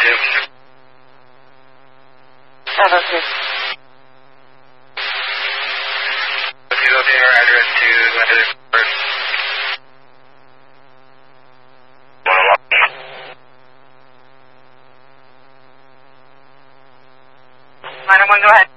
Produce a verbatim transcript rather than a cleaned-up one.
two. five oh two. Would you update our address to Linda first? nine oh one, go ahead.